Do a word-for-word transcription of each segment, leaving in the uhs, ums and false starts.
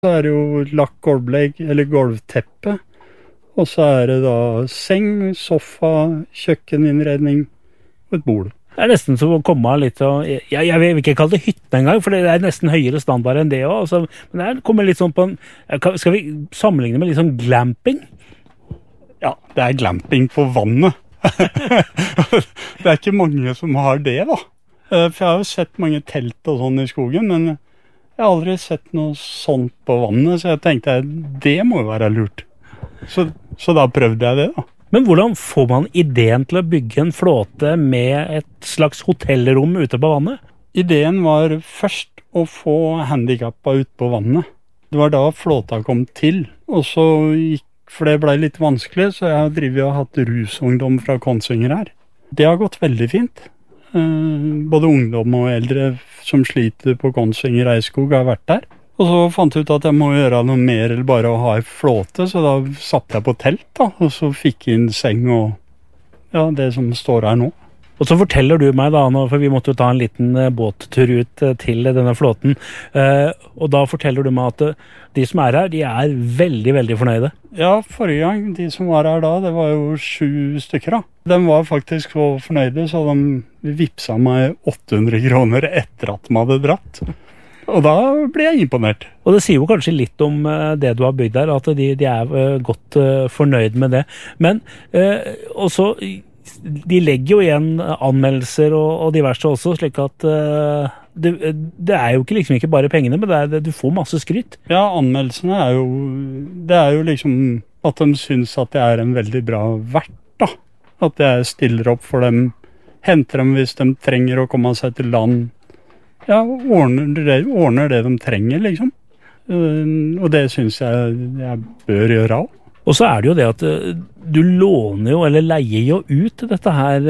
Så er det jo lagt gulvlegg eller gulvteppe, og så er det da seng, sofa, kjøkkeninnredning og et bord. Det er nesten som å komme litt og, jeg, jeg vil ikke kalle det hytten en gang, for det er nesten høyere standard enn det også. Altså, men det kommer litt sånn på en, skal vi sammenligne med litt sånn glamping? Ja, det er glamping på vannet. Det er ikke mange som har det da. For jeg har jo sett mange telt og sånn i skogen, men jeg har aldri sett noe sånt på vannet, så jeg tenkte det må jo være lurt. Så, så da prøvde jeg det da. Men hvordan får man ideen til å bygge en flåte med et slags hotellrom ute på vannet? Ideen var først å få handicappa ut på vannet. Det var da flåta kom til, og så gikk, for det ble litt vanskelig, så jeg har drivet og hatt rusungdom fra Kongsvinger her. Det har gått veldig fint. Både ungdom og eldre som sliter på Kongsvinger Eidskog har vært der. Og så fant jeg ut at jeg må gjøre noe mer eller bare å ha en flåte, så da satt jeg på telt da, og så fikk jeg inn seng og ja, det som står her nå. Og så forteller du meg da, for vi måtte jo ta en liten båttur ut til denne flåten, og da forteller du meg at de som er her, de er veldig, veldig fornøyde. Ja, forrige gang, de som var her da, det var jo sju stykker da. De var faktisk så fornøyde, så de vipsa meg åtte hundre kroner etter at de hadde dratt. Og da ble jeg imponert. Og det sier jo kanskje litt om det du har bygd der, at de, de er godt fornøyd med det. Men også, de legger jo igjen anmeldelser og, og diverse også, slik at det, det er jo ikke, liksom ikke bare pengene, men det er, du får masse skryt. Ja, anmeldelsene er jo, det er jo liksom at de synes at det er en veldig bra vert da. At jeg stiller opp for dem, henter dem hvis de trenger å komme seg til land. Ja, ordner det, ordner det de trenger, liksom. Og det synes jeg jeg bør gjøre av. Og så er det jo det at du låner jo, eller leier jo ut dette her,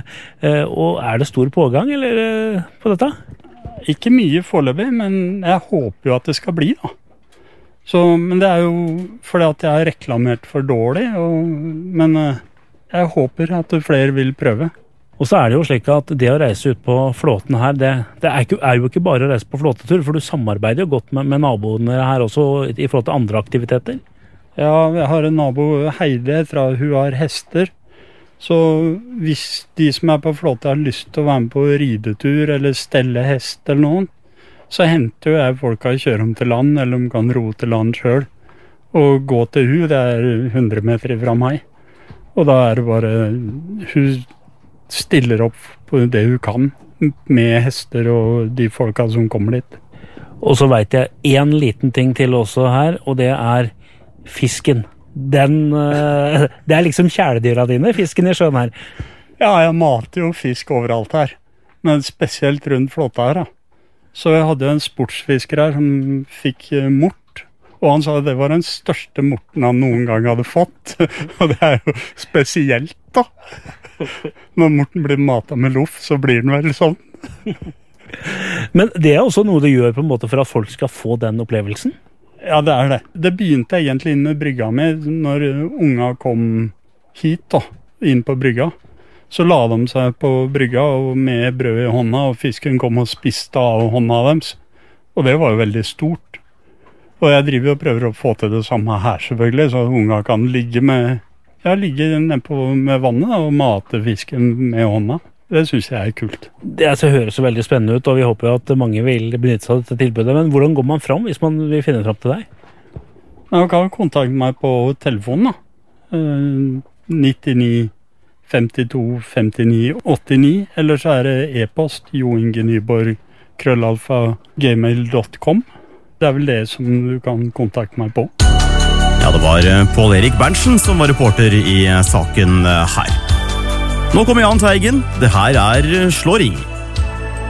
og er det stor pågang, eller på dette? Ikke mye foreløpig, men jeg håper jo at det skal bli, da. Så, men det er jo fordi at jeg har reklamert for dårlig, og, men jeg håper at flere vil prøve. Og så er det jo slik at det å reise ut på flåten her, det, det er, ikke, er jo ikke bare å reise på flåtetur, for du samarbeider jo godt med, med naboene her også i forhold til andre aktiviteter. Ja, jeg har en nabo, Heide, fra hun har hester. Så hvis de som er på flåte har lyst til å være med på ridetur eller stelle hest eller noen, så henter jo jeg folk av å kjøre dem til land, eller de kan ro til land selv. Og gå til hun, det er hundre meter fra meg. Og da er det bare hun stiller opp på det hun kan med hester og de folka som kommer dit. Og så vet jeg en liten ting til også her, og det er fisken. Den, det er liksom kjæledyra dine, fisken i sjøen her. Ja, jeg mater jo fisk overalt her, men spesielt rundt flåta her da. Så jeg hadde en sportsfisker her som fikk mort, og han sa at det var den største morten han noen gang hadde fått. Og det er jo spesielt da. Når morten blir matet med loff, så blir den vel sånn. Men det er også noe du gjør på en måte for at folk skal få den opplevelsen? Ja, det er det. Det begynte egentlig inn med brygga med, når unga kom hit da, inn på brygga. Så la de seg på brygga og med brød i hånda, og fisken kom og spiste av hånda deres. Og det var jo veldig stort. Og jeg driver og prøver å få til det samme her selvfølgelig, så unga kan ligge med... Jeg ligger nede på med vannet da, og mate fisken med hånda. Det synes jeg er kult. Det altså, høres så veldig spennende ut, og vi håper jo at mange vil benytte seg av dette tilbudet. Men hvordan går man fram hvis man vil finne fram til deg? Man kan kontakte meg på telefonen da. nittini femtito femtini åttini, eller så er det e-post joingenyborg krøllalfa gmail punktum com. Det er vel det som du kan kontakte meg på. Ja, det var Pål Erik Berntsen som var reporter i saken her. Nå kommer Jan Teigen. Det her er Slå ring.